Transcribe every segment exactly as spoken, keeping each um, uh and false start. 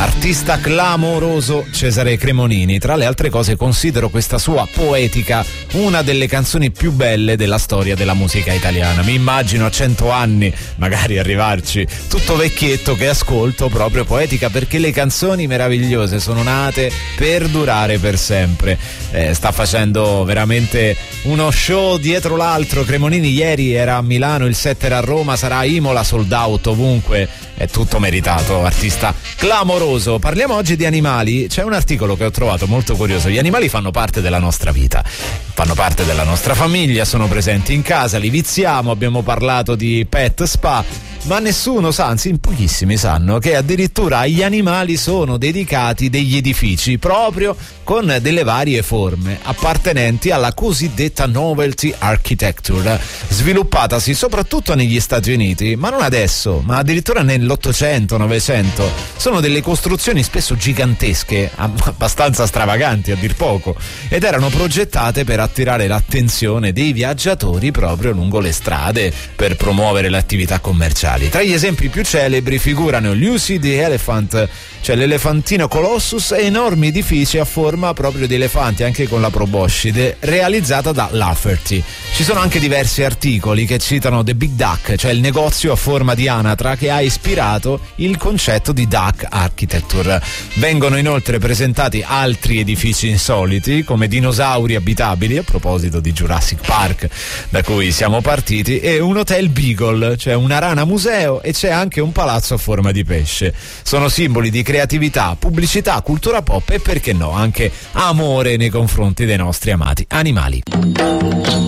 artista clamoroso Cesare Cremonini. Tra le altre cose considero questa sua Poetica una delle canzoni più belle della storia della musica italiana. Mi immagino a cento anni magari arrivarci tutto vecchietto che ascolto proprio Poetica, perché le canzoni meravigliose sono nate per durare per sempre. Eh, sta facendo veramente uno show dietro l'altro. Cremonini ieri era a Milano, il sette era a Roma, sarà a Imola, sold out ovunque. È tutto meritato, artista clamoroso. Parliamo oggi di animali. C'è un articolo che ho trovato molto curioso. Gli animali fanno parte della nostra vita, fanno parte della nostra famiglia, sono presenti in casa, li viziamo. Abbiamo parlato di pet spa, ma nessuno sa, anzi in pochissimi sanno, che addirittura agli animali sono dedicati degli edifici proprio con delle varie forme appartenenti alla cosiddetta novelty architecture, sviluppatasi soprattutto negli Stati Uniti, ma non adesso, ma addirittura nell'Ottocento, Novecento. Sono delle costruzioni spesso gigantesche, abbastanza stravaganti a dir poco, ed erano progettate per attirare l'attenzione dei viaggiatori proprio lungo le strade, per promuovere le attività commerciali. Tra gli esempi più celebri figurano Lucy the Elephant, cioè l'elefantino Colossus, e enormi edifici a forma proprio di elefanti, anche con la proboscide, realizzata da Lafferty. Ci sono anche diversi articoli che citano The Big Duck, cioè il negozio a forma di anatra che ha ispirato il concetto di Duck Architecture. Vengono inoltre presentati altri edifici insoliti, come dinosauri abitabili, a proposito di Jurassic Park da cui siamo partiti, e un hotel Beagle, cioè una rana museo, e c'è anche un palazzo a forma di pesce. Sono simboli di creatività, pubblicità, cultura pop e, perché no, anche amore nei confronti dei nostri amati animali.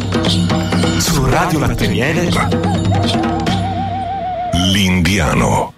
Su Radio Latte Miele, L'Indiano.